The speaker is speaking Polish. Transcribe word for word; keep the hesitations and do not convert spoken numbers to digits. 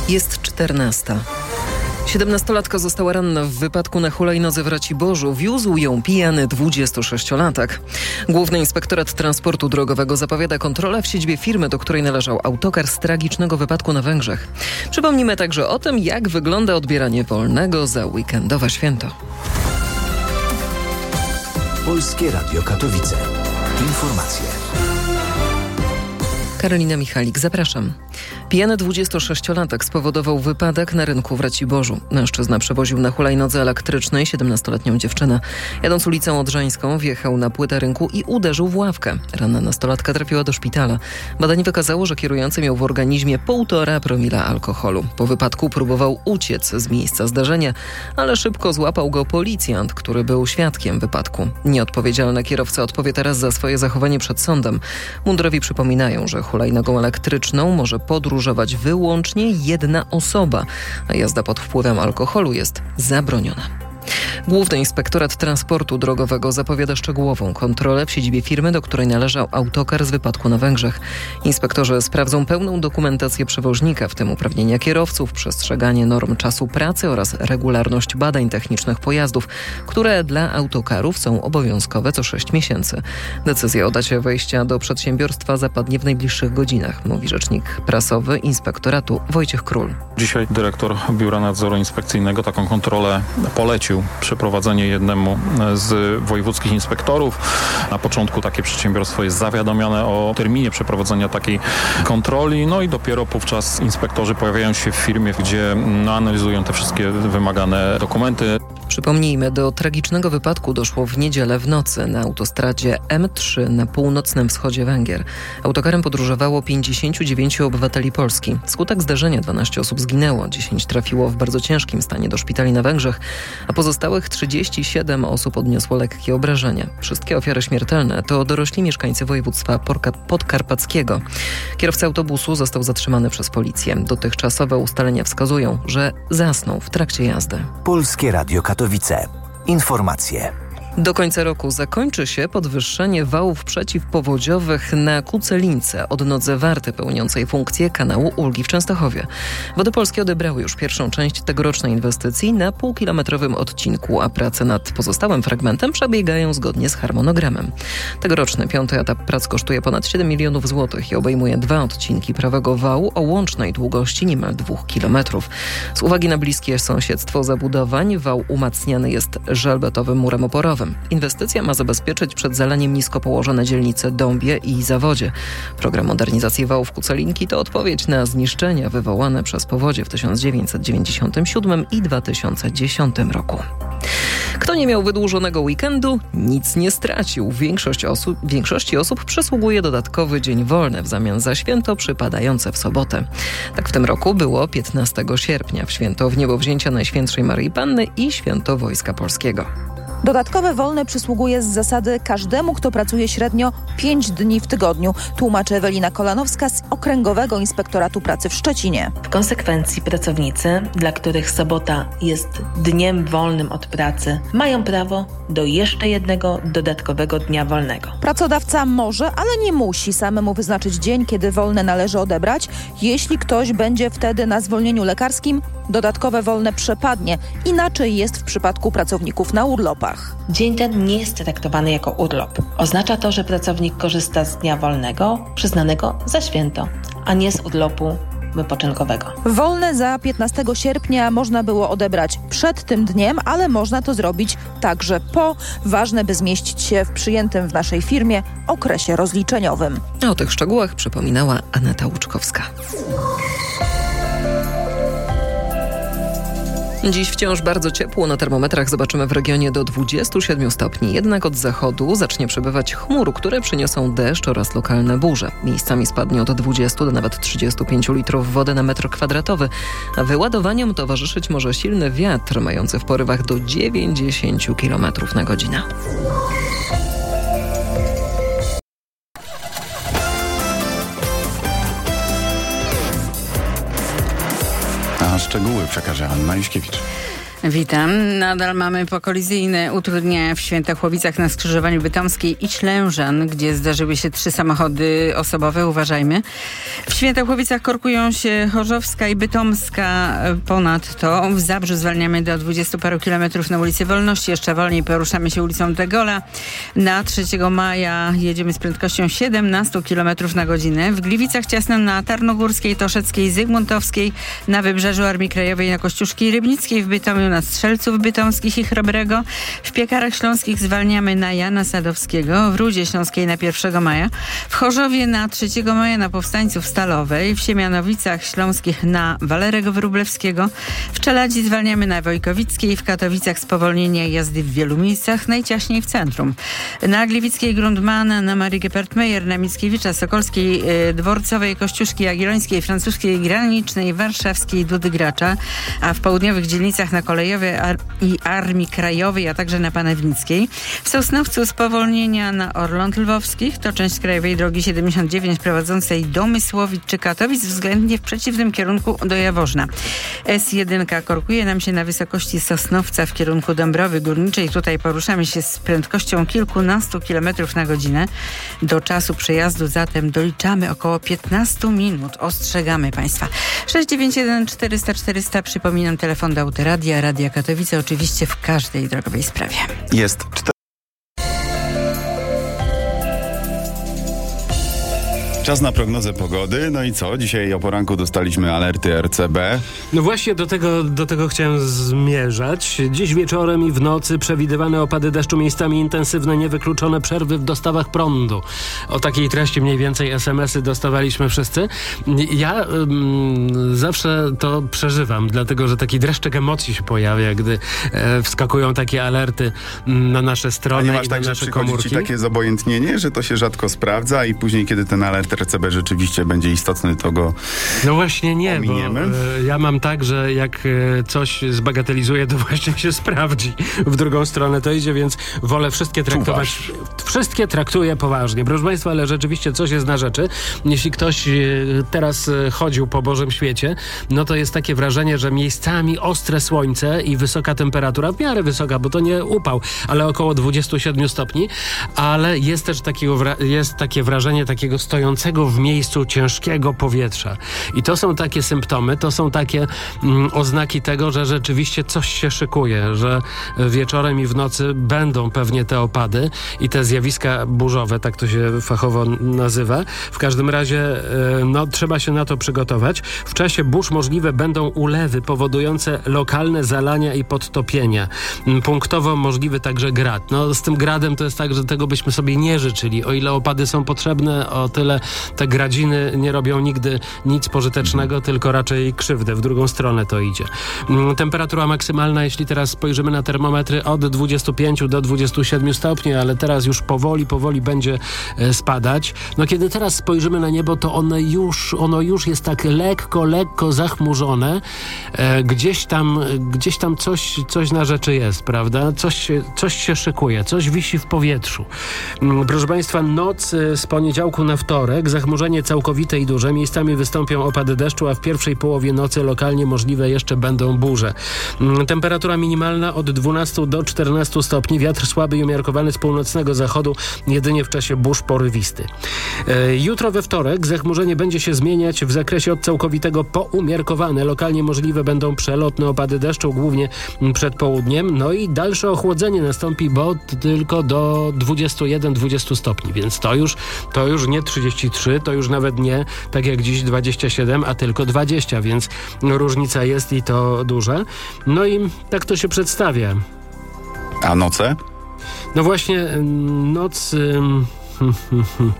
Jest czternasta. Siedemnastolatka została ranna w wypadku na hulajnodze w Raciborzu. Wiózł ją pijany dwudziestosześciolatek. Główny Inspektorat Transportu Drogowego zapowiada kontrolę w siedzibie firmy, do której należał autokar z tragicznego wypadku na Węgrzech. Przypomnimy także o tym, jak wygląda odbieranie wolnego za weekendowe święto. Polskie Radio Katowice. Informacje. Karolina Michalik, zapraszam. Pijany dwudziestosześciolatek spowodował wypadek na rynku w Raciborzu. Mężczyzna przewoził na hulajnodze elektrycznej siedemnastoletnią dziewczynę. Jadąc ulicą Odrzańską, wjechał na płytę rynku i uderzył w ławkę. Ranna nastolatka trafiła do szpitala. Badanie wykazało, że kierujący miał w organizmie półtora promila alkoholu. Po wypadku próbował uciec z miejsca zdarzenia, ale szybko złapał go policjant, który był świadkiem wypadku. Nieodpowiedzialny kierowca odpowie teraz za swoje zachowanie przed sądem. Mundurowi przypominają, że hulajnogą elektryczną może podróżować wyłącznie jedna osoba, a jazda pod wpływem alkoholu jest zabroniona. Główny Inspektorat Transportu Drogowego zapowiada szczegółową kontrolę w siedzibie firmy, do której należał autokar z wypadku na Węgrzech. Inspektorzy sprawdzą pełną dokumentację przewoźnika, w tym uprawnienia kierowców, przestrzeganie norm czasu pracy oraz regularność badań technicznych pojazdów, które dla autokarów są obowiązkowe co sześć miesięcy. Decyzja o dacie wejścia do przedsiębiorstwa zapadnie w najbliższych godzinach, mówi rzecznik prasowy Inspektoratu Wojciech Król. Dzisiaj dyrektor Biura Nadzoru Inspekcyjnego taką kontrolę polecił. Przeprowadzenie jednemu z wojewódzkich inspektorów. Na początku takie przedsiębiorstwo jest zawiadomione o terminie przeprowadzenia takiej kontroli, no i dopiero wówczas inspektorzy pojawiają się w firmie, gdzie no, analizują te wszystkie wymagane dokumenty. Przypomnijmy, do tragicznego wypadku doszło w niedzielę w nocy na autostradzie M trzy na północnym wschodzie Węgier. Autokarem podróżowało pięćdziesięciu dziewięciu obywateli Polski. Wskutek zdarzenia dwanaście osób zginęło, dziesięć trafiło w bardzo ciężkim stanie do szpitali na Węgrzech, a pozostałych trzydzieści siedem osób odniosło lekkie obrażenia. Wszystkie ofiary śmiertelne to dorośli mieszkańcy województwa podkarpackiego. Kierowca autobusu został zatrzymany przez policję. Dotychczasowe ustalenia wskazują, że zasnął w trakcie jazdy. Polskie Radio Katowice. Informacje. Do końca roku zakończy się podwyższenie wałów przeciwpowodziowych na Kucelince, odnodze Warty pełniącej funkcję kanału Ulgi w Częstochowie. Wody Polskie odebrały już pierwszą część tegorocznej inwestycji na półkilometrowym odcinku, a prace nad pozostałym fragmentem przebiegają zgodnie z harmonogramem. Tegoroczny piąty etap prac kosztuje ponad siedem milionów złotych i obejmuje dwa odcinki prawego wału o łącznej długości niemal dwóch kilometrów. Z uwagi na bliskie sąsiedztwo zabudowań wał umacniany jest żelbetowym murem oporowym. Inwestycja ma zabezpieczyć przed zalaniem nisko położone dzielnice Dąbie i Zawodzie. Program modernizacji wałów Kucelinki to odpowiedź na zniszczenia wywołane przez powodzie w tysiąc dziewięćset dziewięćdziesiątym siódmym i dwa tysiące dziesiątym roku. Kto nie miał wydłużonego weekendu, nic nie stracił. Większość osób, większości osób przysługuje dodatkowy dzień wolny w zamian za święto przypadające w sobotę. Tak w tym roku było piętnastego sierpnia, w święto Wniebowzięcia Najświętszej Maryi Panny i święto Wojska Polskiego. Dodatkowe wolne przysługuje z zasady każdemu, kto pracuje średnio pięć dni w tygodniu, tłumaczy Ewelina Kolanowska z Okręgowego Inspektoratu Pracy w Szczecinie. W konsekwencji pracownicy, dla których sobota jest dniem wolnym od pracy, mają prawo do jeszcze jednego dodatkowego dnia wolnego. Pracodawca może, ale nie musi samemu wyznaczyć dzień, kiedy wolne należy odebrać. Jeśli ktoś będzie wtedy na zwolnieniu lekarskim, dodatkowe wolne przepadnie. Inaczej jest w przypadku pracowników na urlopach. Dzień ten nie jest traktowany jako urlop. Oznacza to, że pracownik korzysta z dnia wolnego przyznanego za święto, a nie z urlopu wypoczynkowego. Wolne za piętnastego sierpnia można było odebrać przed tym dniem, ale można to zrobić także po. Ważne, by zmieścić się w przyjętym w naszej firmie okresie rozliczeniowym. A o tych szczegółach przypominała Aneta Łuczkowska. Dziś wciąż bardzo ciepło. Na termometrach zobaczymy w regionie do dwudziestu siedmiu stopni. Jednak od zachodu zacznie przybywać chmur, które przyniosą deszcz oraz lokalne burze. Miejscami spadnie od dwudziestu do nawet trzydziestu pięciu litrów wody na metr kwadratowy, a wyładowaniom towarzyszyć może silny wiatr mający w porywach do dziewięćdziesięciu kilometrów na godzinę. A szczegóły przekaże Anna Juśkiewicz. Witam. Nadal mamy pokolizyjne utrudnienia w Świętochłowicach na skrzyżowaniu Bytomskiej i Ślężan, gdzie zdarzyły się trzy samochody osobowe. Uważajmy. W Świętochłowicach korkują się Chorzowska i Bytomska. Ponadto w Zabrzu zwalniamy do dwudziestu paru kilometrów na ulicy Wolności. Jeszcze wolniej poruszamy się ulicą De Gaulle'a. Na trzeciego maja jedziemy z prędkością siedemnaście kilometrów na godzinę. W Gliwicach ciasno na Tarnogórskiej, Toszeckiej, Zygmuntowskiej, na Wybrzeżu Armii Krajowej na Kościuszki Rybnickiej, w Bytomiu na Strzelców Bytomskich i Chrobrego. W Piekarach Śląskich zwalniamy na Jana Sadowskiego, w Rudzie Śląskiej na pierwszego maja, w Chorzowie na trzeciego maja na Powstańców Stalowej, w Siemianowicach Śląskich na Walerego Wróblewskiego, w Czeladzi zwalniamy na Wojkowickiej, w Katowicach spowolnienia jazdy w wielu miejscach, najciaśniej w centrum. Na Gliwickiej Grundmana, na Marii Geppert-Meyer, na Mickiewicza, Sokolskiej, yy, Dworcowej, Kościuszki Jagiellońskiej, Francuskiej, Granicznej, Warszawskiej, Dudy Gracza, a w południowych dzielnicach na Kolejowej Ar- i Armii Krajowej, a także na Panewnickiej. W Sosnowcu spowolnienia na Orląt Lwowskich, to część Krajowej Drogi siedemdziesiąt dziewięć prowadzącej do Mysłowic czy Katowic, względnie w przeciwnym kierunku do Jaworzna. S jeden korkuje nam się na wysokości Sosnowca w kierunku Dąbrowy Górniczej. Tutaj poruszamy się z prędkością kilkunastu kilometrów na godzinę. Do czasu przejazdu zatem doliczamy około piętnaście minut. Ostrzegamy Państwa. sześć dziewięć jeden czterysta czterysta, przypominam, telefon do Autoradia, Radia Katowice, oczywiście w każdej drogowej sprawie. Jest cztery. Czas na prognozę pogody. No i co? Dzisiaj o poranku dostaliśmy alerty R C B. No właśnie do tego, do tego chciałem zmierzać. Dziś wieczorem i w nocy przewidywane opady deszczu, miejscami intensywne, niewykluczone przerwy w dostawach prądu. O takiej treści mniej więcej es em esy dostawaliśmy wszyscy. Ja ym, zawsze to przeżywam, dlatego że taki dreszczyk emocji się pojawia, gdy e, wskakują takie alerty na nasze strony. A nie masz i tak, na że nasze przychodzi komórki. ci takie zobojętnienie, że to się rzadko sprawdza i później, kiedy ten alert R C B rzeczywiście będzie istotny, to go No właśnie nie, ominiemy? bo e, ja mam tak, że jak e, coś zbagatelizuję, to właśnie się sprawdzi. W drugą stronę to idzie, więc wolę wszystkie traktować. Czuwasz. Wszystkie traktuję poważnie. Proszę Państwa, ale rzeczywiście coś jest na rzeczy. Jeśli ktoś e, teraz e, chodził po Bożym świecie, no to jest takie wrażenie, że miejscami ostre słońce i wysoka temperatura, w miarę wysoka, bo to nie upał, ale około dwadzieścia siedem stopni, ale jest też takiego wra- jest takie wrażenie takiego stojącego w miejscu ciężkiego powietrza. I to są takie symptomy, to są takie mm, oznaki tego, że rzeczywiście coś się szykuje, że wieczorem i w nocy będą pewnie te opady i te zjawiska burzowe, tak to się fachowo nazywa. W każdym razie e, no, trzeba się na to przygotować. W czasie burz możliwe będą ulewy powodujące lokalne zalania i podtopienia. Punktowo możliwy także grad. No, z tym gradem to jest tak, że tego byśmy sobie nie życzyli. O ile opady są potrzebne, o tyle te gradziny nie robią nigdy nic pożytecznego, tylko raczej krzywdę. W drugą stronę to idzie. Temperatura maksymalna, jeśli teraz spojrzymy na termometry, od dwudziestu pięciu do dwudziestu siedmiu stopni, ale teraz już powoli, powoli będzie spadać. No kiedy teraz spojrzymy na niebo, to ono już, ono już jest tak lekko, lekko zachmurzone. E, gdzieś tam, gdzieś tam coś, coś na rzeczy jest, prawda? Coś, coś się szykuje, coś wisi w powietrzu. Proszę Państwa, noc z poniedziałku na wtorek, zachmurzenie całkowite i duże. Miejscami wystąpią opady deszczu, a w pierwszej połowie nocy lokalnie możliwe jeszcze będą burze. Temperatura minimalna od dwunastu do czternastu stopni. Wiatr słaby i umiarkowany z północnego zachodu, jedynie w czasie burz porywisty. E, jutro we wtorek zachmurzenie będzie się zmieniać w zakresie od całkowitego po umiarkowane. Lokalnie możliwe będą przelotne opady deszczu, głównie przed południem. No i dalsze ochłodzenie nastąpi, bo tylko do dwudziestu jeden do dwudziestu stopni, więc to już, to już nie trzydzieści trzy, to już nawet nie tak jak dziś dwadzieścia siedem, a tylko dwadzieścia, więc różnica jest i to duża. No i tak to się przedstawia. A noce? No właśnie, noc...